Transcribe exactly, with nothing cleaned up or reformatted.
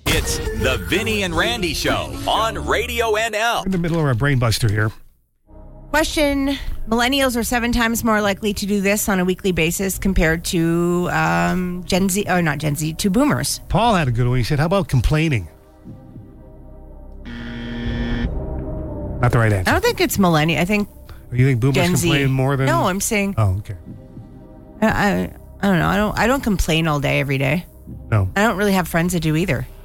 It's the Vinny and Randy Show on Radio N L. We're in the middle of our brain buster here. Question: Millennials are seven times more likely to do this on a weekly basis compared to um, Gen Z, or not Gen Z, to Boomers. Paul had a good one. He said, "How about complaining?" Not the right answer. I don't think it's millennial. I think You think Boomers Gen complain Z. more than? No, I'm saying. Oh, okay. I, I I don't know. I don't I don't complain all day every day. No. I don't really have friends that do either.